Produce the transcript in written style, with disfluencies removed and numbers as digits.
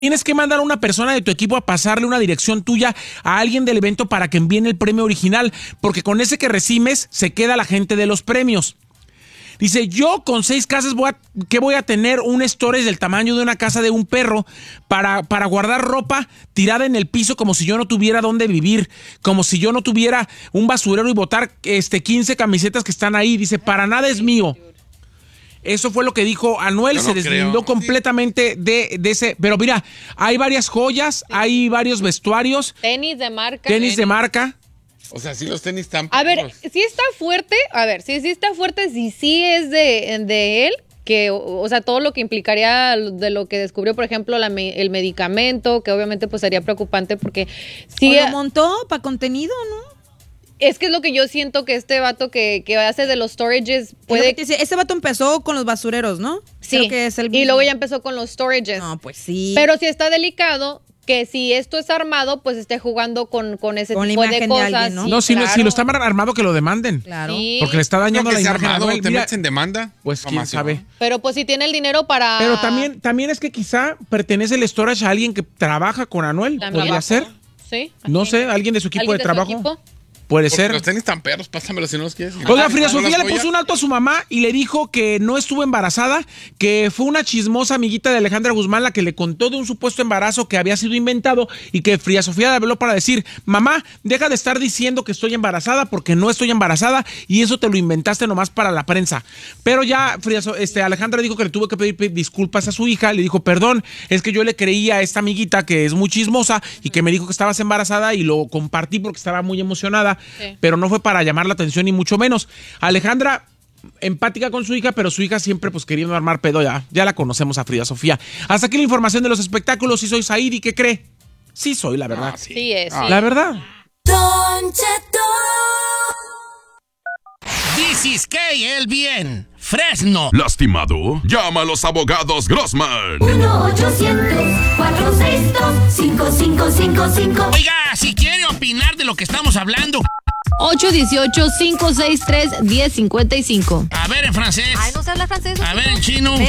Tienes que mandar a una persona de tu equipo a pasarle una dirección tuya a alguien del evento para que envíen el premio original, porque con ese que recibes se queda la gente de los premios. Dice, yo con 6 casas voy a tener un storage del tamaño de una casa de un perro para guardar ropa tirada en el piso como si yo no tuviera dónde vivir, como si yo no tuviera un basurero y botar 15 camisetas que están ahí. Dice, para nada es mío. Eso fue lo que dijo Anuel, se deslindó completamente de ese. Pero mira, hay varias joyas, hay varios vestuarios. Tenis de marca. Tenis de marca. O sea, sí los tenis están... A ver, si está fuerte, si sí es de él, que, o sea, todo lo que implicaría de lo que descubrió, por ejemplo, el medicamento, que obviamente pues sería preocupante porque... Sí, ¿o lo montó para contenido, no? Es que es lo que yo siento que este vato que hace de los storages puede... Ese vato empezó con los basureros, ¿no? Sí, creo que es el mismo. Y luego ya empezó con los storages. No, pues sí. Pero sí está delicado que si esto es armado, pues esté jugando con ese con tipo de cosas. Alguien, ¿no? Sí, no, si lo está armado, que lo demanden. Claro. Sí. Porque le está dañando la imagen. Armado, Anuel. ¿te Mira, metes en demanda? pues quién sabe. Pero pues si tiene el dinero para... Pero también es que quizá pertenece el storage a alguien que trabaja con Anuel. ¿Podría ser? Sí. No sé, alguien de su equipo de trabajo. Equipo? Puede Porque ser. los tenis tan perros, pásamelos si no los quieres. Oiga, Frida Sofía le puso un alto a su mamá y le dijo que no estuvo embarazada, que fue una chismosa amiguita de Alejandra Guzmán la que le contó de un supuesto embarazo que había sido inventado y que Frida Sofía le habló para decir, mamá, deja de estar diciendo que estoy embarazada porque no estoy embarazada y eso te lo inventaste nomás para la prensa. Pero ya Alejandra dijo que le tuvo que pedir disculpas a su hija, le dijo, perdón, es que yo le creía a esta amiguita que es muy chismosa y que me dijo que estabas embarazada y lo compartí porque estaba muy emocionada, pero no fue para llamar la atención ni mucho menos. Alejandra, empática con su hija, pero su hija siempre pues queriendo armar pedo, ya la conocemos a Frida Sofía. Hasta aquí la información de los espectáculos. Sí soy Said, ¿y qué cree? Sí soy, la verdad. Sí es. La verdad. Don Cheto. This is KLBN, Fresno. ¿Lastimado? Llama a los abogados Grossman. 1-800-462-5555. Oiga, si quiere opinar de lo que estamos hablando, 818-563-1055. a ver en francés, Ay, no sé hablar francés. a ver en chino,